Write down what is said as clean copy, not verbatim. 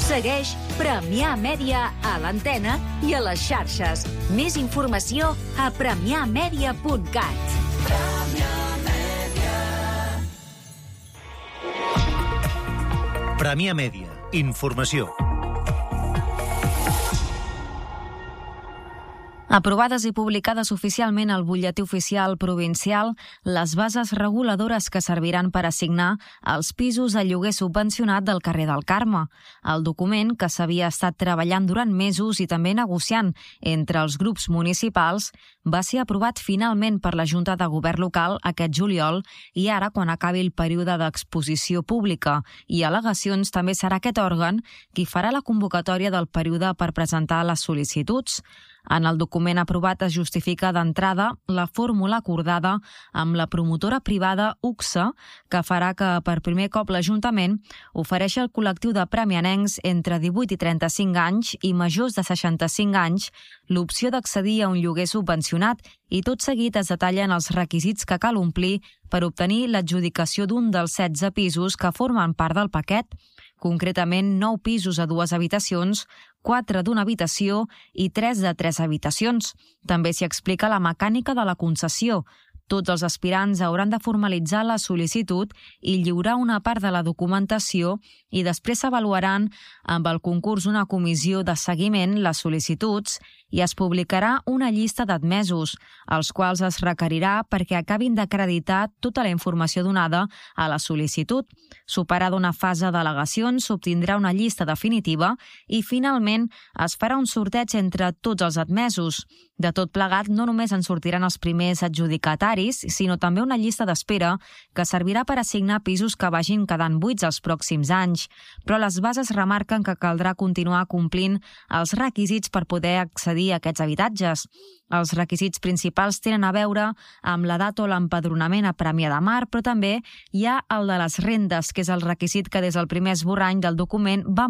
Segueix Premià Mèdia a l'antena i a les xarxes. Més informació a premiamedia.cat. Premià Mèdia. Informació. Aprovades i publicades oficialment al Butlletí Oficial Provincial les bases reguladores que serviran per assignar els pisos de lloguer subvencionat del carrer del Carme. El document, que s'havia estat treballant durant mesos i també negociant entre els grups municipals, va ser aprovat finalment per la Junta de Govern local aquest juliol i ara, quan acabi el període d'exposició pública i al·legacions, també serà aquest òrgan qui farà la convocatòria del període per presentar les sol·licituds. En el document aprovat es justifica d'entrada la fórmula acordada amb la promotora privada UCSA, que farà que per primer cop l'Ajuntament ofereixi al col·lectiu de premianencs entre 18 i 35 anys i majors de 65 anys l'opció d'accedir a un lloguer subvencionat i tot seguit es detallen els requisits que cal omplir per obtenir l'adjudicació d'un dels 16 pisos que formen part del paquet, concretament 9 pisos a 2 habitacions, 4 d'una habitació i 3 de 3 habitacions. També s'hi explica la mecànica de la concessió. Tots els aspirants hauran de formalitzar la sol·licitud i lliurar una part de la documentació i després s'avaluaran amb el concurs una comissió de seguiment les sol·licituds i es publicarà una llista d'admesos, els quals es requerirà perquè acabin d'acreditar tota la informació donada a la sol·licitud. Superada una fase d'al·legacions, s'obtindrà una llista definitiva i finalment es farà un sorteig entre tots els admesos. De tot plegat, no només en sortiran els primers adjudicataris, sinó també una llista d'espera que servirà per assignar pisos que vagin quedant buits els pròxims anys. Però les bases remarquen que caldrà continuar complint els requisits per poder accedir a aquests habitatges. Els requisits principals tenen a veure amb l'edat o l'empadronament a Premià de Mar, però també hi ha el de les rendes, que és el requisit que des del primer esborrany del document va